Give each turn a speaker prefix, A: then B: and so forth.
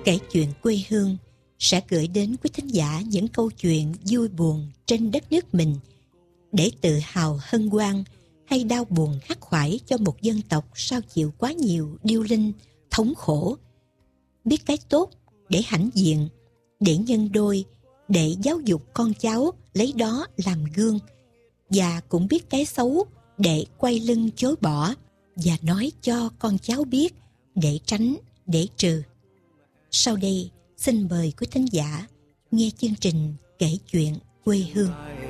A: Kể chuyện quê hương sẽ gửi đến quý thính giả những câu chuyện vui buồn trên đất nước mình, để tự hào hân hoan hay đau buồn khắc khoải cho một dân tộc sao chịu quá nhiều điêu linh, thống khổ. Biết cái tốt để hãnh diện, để nhân đôi, để giáo dục con cháu lấy đó làm gương, và cũng biết cái xấu để quay lưng chối bỏ và nói cho con cháu biết để tránh, để trừ. Sau đây, xin mời quý thính giả nghe chương trình Kể chuyện quê hương.